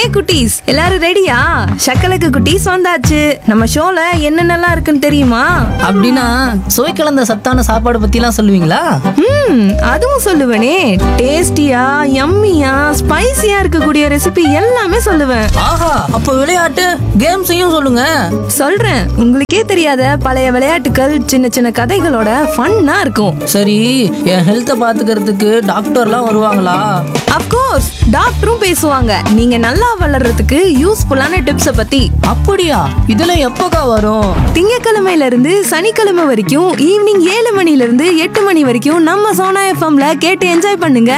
குட்டீஸ் எல்லாரும் ரெடியா? சக்கலக்கு குட்டீஸ் வந்தாச்சு. நம்ம ஷோல என்னென்னலாம் இருக்குன்னு தெரியுமா? அப்படின்னா சுவை கலந்த சத்தான சாப்பாடு பத்திலாம் சொல்லுவீங்களா? அதுவும் சொல்லுவேனே. டேஸ்டியா, யம்மியா, ஸ்பைசியா இருக்கக்கூடிய ரெசிபி எல்லாமே சொல்லுவேன். ஆஹா, அப்ப விளையாட்டு கேம்ஸையும் சொல்லுங்க. சொல்றேன். உங்களுக்கே தெரியாத பழைய விளையாட்டுகள், சின்ன சின்ன கதைகளோட ஃபன்னா இருக்கும். சரி, என் ஹெல்த்தை பாத்துக்கிறதுக்கு டாக்டர்லாம் வருவாங்களா? அப்கோர்ஸ், டாக்டரும் பேசுவாங்க. நீங்க நல்லா வளர்றதுக்கு யூஸ்ஃபுல்லான டிப்ஸ பத்தி. அப்படியா? இதெல்லாம் எப்போக்கா வரும்? திங்கக்கிழமையில இருந்து சனிக்கிழமை வரைக்கும் ஈவினிங் 7 மணில இருந்து 8 மணி வரைக்கும் நம்ம சோனா எஃப்எம்ல கேட்டு என்ஜாய் பண்ணுங்க.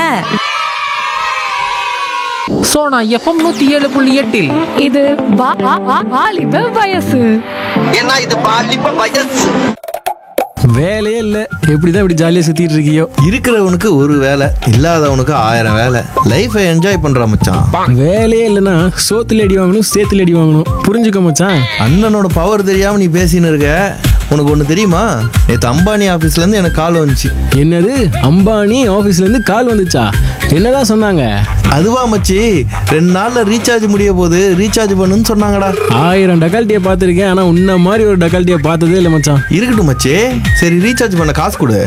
சோனா எஃப்எம் 107.8 இது வாலிப வயசு. ஏன்னா இது பாலிப்ப வயசு. வேலையே இல்ல, எப்படிதான் இப்படி ஜாலியா சுத்திட்டு இருக்கியோ? இருக்கிறவனுக்கு ஒரு வேலை, இல்லாதவனுக்கு 1000 வேலை. லைஃபை என்ஜாய் பண்ற மச்சான். வேலையே இல்லைன்னா சோத்துல அடி வாங்கணும், சேத்துல அடி வாங்கணும். புரிஞ்சுக்க மச்சான். அண்ணனோட பவர் தெரியாம நீ பேசின்னு இருக்க. உனக்கு ஒண்ணு தெரியுமா? நேற்று அம்பானி ஆபீஸ்ல இருந்து எனக்கு கால் வந்துச்சு. என்னது? அம்பானி ஆபீஸ்ல இருந்து கால் வந்துச்சா? என்னதான் சொன்னாங்க? அதுவா மச்சி, 2 நாள்ல ரீசார்ஜ் முடிய போகுது, ரீசார்ஜ் பண்ணுன்னு சொன்னாங்கடா. 1000 டக்கால்ட்டியை பார்த்துருக்கேன், ஆனா உன்ன மாதிரி ஒரு டக்கால்ட்டியை பார்த்ததே இல்லை மச்சான். இருக்கட்டும் மச்சி, சரி ரீசார்ஜ் பண்ண காசு கொடு.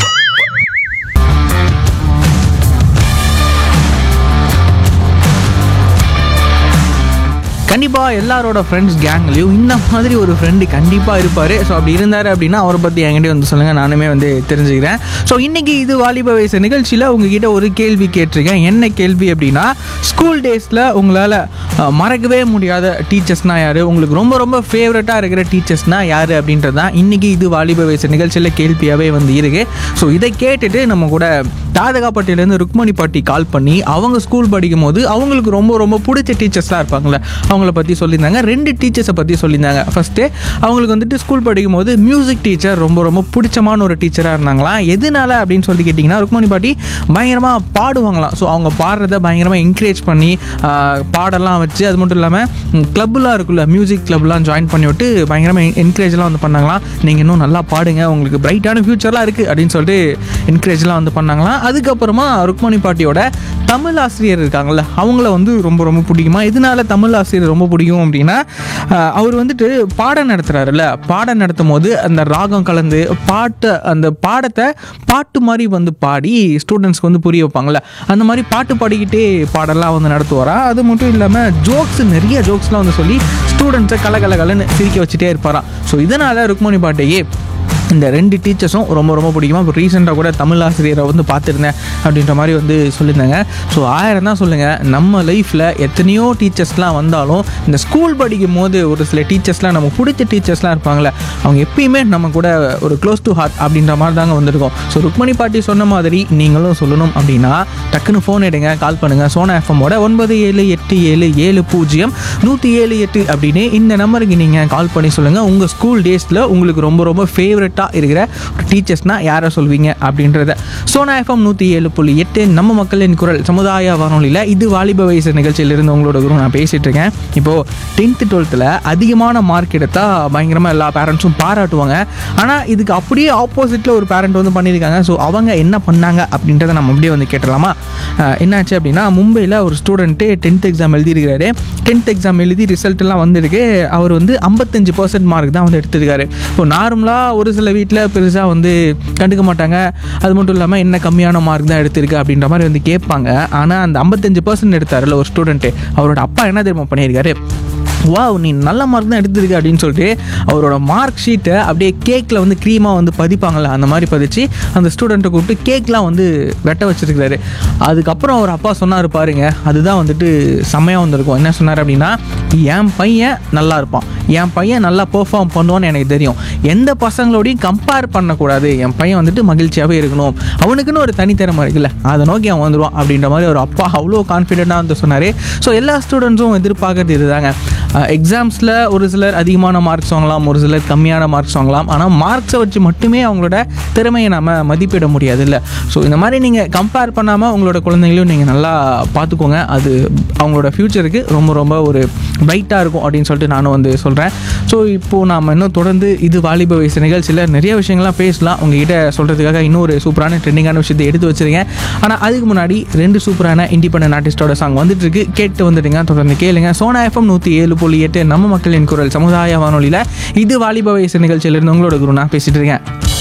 கண்டிப்பாக எல்லாரோட ஃப்ரெண்ட்ஸ் கேங்லேயும் இந்த மாதிரி ஒரு ஃப்ரெண்டு கண்டிப்பாக இருப்பார். ஸோ அப்படி இருந்தார் அப்படின்னா அவரை பற்றி என்கிட்ட வந்து சொல்லுங்கள், நானுமே வந்து தெரிஞ்சுக்கிறேன். ஸோ இன்றைக்கி இது வாலிப வயசு நிகழ்ச்சியில் உங்ககிட்ட ஒரு கேள்வி கேட்டிருக்கேன். என்ன கேள்வி அப்படின்னா, ஸ்கூல் டேஸில் உங்களால் மறக்கவே முடியாத டீச்சர்ஸ்னால் யார், உங்களுக்கு ரொம்ப ரொம்ப ஃபேவரட்டாக இருக்கிற டீச்சர்ஸ்னால் யார் அப்படின்றது தான் இன்றைக்கி இது வாலிப வயசு நிகழ்ச்சியில் கேள்வியாகவே வந்து இருக்குது. ஸோ இதை கேட்டுட்டு நம்ம கூட தாதகாப்பட்டியிலேருந்து ருக்மணி பாட்டி கால் பண்ணி அவங்க ஸ்கூல் படிக்கும் போது அவங்களுக்கு ரொம்ப ரொம்ப பிடிச்ச டீச்சர்ஸ்லாம் இருப்பாங்களே, அவங்கள பற்றி சொல்லியிருந்தாங்க. 2 டீச்சர்ஸை பற்றி சொல்லியிருந்தாங்க. ஃபஸ்ட்டு அவங்களுக்கு வந்துட்டு ஸ்கூல் படிக்கும் போது மியூசிக் டீச்சர் ரொம்ப ரொம்ப பிடிச்சமான ஒரு டீச்சராக இருந்தாங்களாம். எதனால அப்படின்னு சொல்லி கேட்டிங்கன்னா, ருக்மணி பாட்டி பயங்கரமாக பாடுவாங்களாம். ஸோ அவங்க பாடுறத பயங்கரமாக என்கரேஜ் பண்ணி பாடலாம் வச்சு, அது மட்டும் இல்லாமல் கிளப்லாம் இருக்குல்ல, மியூசிக் கிளப்லாம் ஜாயின் பண்ணி விட்டு பயங்கரமாக என்கரேஜ்லாம் வந்து பண்ணாங்களாம். நீங்கள் இன்னும் நல்லா பாடுங்க, உங்களுக்கு பிரைட்டான ஃபியூச்சர்லாம் இருக்குது அப்படின்னு சொல்லிட்டு என்கரேஜ்லாம் வந்து பண்ணாங்களாம். அதுக்கப்புறமா ருக்மணி பாட்டியோட தமிழ் ஆசிரியர் இருக்காங்கள்ல, அவங்கள வந்து ரொம்ப ரொம்ப பிடிக்குமா. இதனால தமிழ் ஆசிரியர் ரொம்ப பிடிக்கும் அப்படின்னா, அவர் வந்துட்டு பாடம் நடத்துகிறாருல்ல, பாடம் நடத்தும் போது அந்த ராகம் கலந்து அந்த பாடத்தை பாட்டு மாதிரி வந்து பாடி ஸ்டூடெண்ட்ஸ்க்கு வந்து புரிய வைப்பாங்கள்ல, அந்த மாதிரி பாட்டு பாடிக்கிட்டே பாடலாம் வந்து நடத்துவாரா. அது மட்டும் இல்லாமல் நிறைய ஜோக்ஸ்லாம் வந்து சொல்லி ஸ்டூடெண்ட்ஸை கலன்னு சிரிக்க வச்சுட்டே இருப்பாராம். ஸோ இதனால் ருக்மணி பாட்டியே இந்த 2 டீச்சர்ஸும் ரொம்ப ரொம்ப பிடிக்குமா. இப்போ ரீசெண்டாக கூட தமிழ் ஆசிரியரை வந்து பார்த்துருந்தேன் அப்படின்ற மாதிரி வந்து சொல்லியிருந்தாங்க. ஸோ 1000 தான் சொல்லுங்கள், நம்ம லைஃப்பில் எத்தனையோ டீச்சர்ஸ்லாம் வந்தாலும் இந்த ஸ்கூல் படிக்கும் போது ஒரு சில டீச்சர்ஸ்லாம் நமக்கு பிடிச்ச டீச்சர்ஸ்லாம் இருப்பாங்களே, அவங்க எப்பயுமே நம்ம கூட ஒரு க்ளோஸ் டு ஹார்ட் அப்படின்ற மாதிரி தாங்க வந்திருக்கோம். ஸோ ருக்மணி பாட்டி சொன்ன மாதிரி நீங்களும் சொல்லணும் அப்படின்னா டக்குன்னு ஃபோன் எடுங்க, கால் பண்ணுங்கள். சோனா எஃப்எம்மோட 9787700178 அப்படின்னு இந்த நம்பருக்கு நீங்கள் கால் பண்ணி சொல்லுங்கள், உங்கள் ஸ்கூல் டேஸில் உங்களுக்கு ரொம்ப ரொம்ப ஃபேவரட்டாக இருக்கிற ஒரு டீச்சர்ஸ்னா யாரை சொல்வீங்க அப்படின்றத. சோனா எஃப்எம் 107.8 நம்ம மக்களின் குரல் சமுதாய வானொலியில் இது வாலிப வயசு நிகழ்ச்சியிலிருந்து உங்களோட குரு நான் பேசிகிட்டு இருக்கேன். இப்போது 10th 12th அதிகமான மார்க் எடுத்தால் பயங்கரமாக எல்லா பேரண்ட்ஸும் பாராட்டுவாங்க. ஆனால் இதுக்கு அப்படியே ஆப்போசிட்டில் ஒரு பேரண்ட் வந்து பண்ணியிருக்காங்க. ஸோ அவங்க என்ன பண்ணாங்க அப்படின்றத நம்ம அப்படியே வந்து கேட்டலாமா. என்னாச்சு அப்படின்னா, மும்பையில் ஒரு ஸ்டூடெண்ட்டு 10th எக்ஸாம் எழுதியிருக்கிறாரு. 10th எக்ஸாம் எழுதி ரிசல்ட்லாம் வந்திருக்கு. அவர் வந்து 55% மார்க் தான் வந்து எடுத்திருக்காரு. இப்போ நார்மலாக ஒரு சில வீட்டில் பெருசாக வந்து கண்டுக்க மாட்டாங்க. அது மட்டும் இல்லாமல் என்ன கம்மியான மார்க் தான் எடுத்திருக்கு அப்படின்ற மாதிரி வந்து கேட்பாங்க. ஆனால் அந்த 55% எடுத்தார்ல ஒரு ஸ்டூடெண்ட்டு, அவரோட அப்பா என்ன தெரியுமா பண்ணியிருக்காரு, வாவ் நீ நல்ல மார்க் தான் எடுத்திருக்க அப்படின்னு சொல்லிட்டு அவரோட மார்க் ஷீட்டை அப்படியே கேக்கில் வந்து க்ரீமாக வந்து பதிப்பாங்கள்ல, அந்த மாதிரி பதிச்சு அந்த ஸ்டூடெண்ட்டை கூப்பிட்டு கேக்லாம் வந்து வெட்ட வச்சுருக்காரு. அதுக்கப்புறம் அவர் அப்பா சொன்னார் பாருங்க, அதுதான் வந்துட்டு செம்மையாக வந்திருக்கும். என்ன சொன்னார் அப்படின்னா, என் பையன் நல்லா இருப்பான், என் பையன் நல்லா பெர்ஃபார்ம் பண்ணுவான்னு எனக்கு தெரியும், எந்த பசங்களோடையும் கம்பேர் பண்ணக்கூடாது, என் பையன் வந்துட்டு மகிழ்ச்சியாகவே இருக்கணும், அவனுக்குன்னு ஒரு தனித்திறமை இருக்குல்ல, அதை நோக்கி அவன் வந்துடுவான் அப்படின்ற மாதிரி ஒரு அப்பா அவ்வளோ கான்ஃபிடென்ட்டாக வந்து சொன்னார். ஸோ எல்லா ஸ்டூடெண்ட்ஸும் எதிர்பார்க்கறது இதுதாங்க. எக்ஸாம்ஸில் ஒரு சிலர் அதிகமான மார்க்ஸ் வாங்கலாம், ஒரு சிலர் கம்மியான மார்க்ஸ் வாங்கலாம். ஆனால் மார்க்ஸை வச்சு மட்டுமே அவங்களோட திறமையை நம்ம மதிப்பிட முடியாது இல்லை. ஸோ இந்த மாதிரி நீங்கள் கம்பேர் பண்ணாமல் உங்களோட குழந்தைங்களையும் நீங்கள் நல்லா பார்த்துக்கோங்க. அது அவங்களோட ஃப்யூச்சருக்கு ரொம்ப ரொம்ப ஒரு பிரைட்டாக இருக்கும் அப்படின்னு சொல்லிட்டு நானும் வந்து சொல்கிறேன். ஸோ இப்போது நாம் இன்னும் தொடர்ந்து இது வாலிப வயசு நிகழ்ச்சியில் நிறைய விஷயங்கள்லாம் பேசலாம். உங்ககிட்ட சொல்கிறதுக்காக இன்னொரு சூப்பரான ட்ரெண்டிங்கான விஷயத்தை எடுத்து வச்சுருக்கேன். ஆனால் அதுக்கு முன்னாடி 2 சூப்பரான இண்டிபெண்டன்ட் ஆர்டிஸ்டோட சாங் வந்துட்டு இருக்கு, கேட்டு வந்துடுங்க. தொடர்ந்து கேளுங்க. சோனா FM 107.8 நம்ம மக்களின் குரல் சமுதாய வானொலியில் இது வாலிப வயசு நிகழ்ச்சியிலிருந்து உங்களோட குரு நான் பேசிட்டு இருக்கேன்.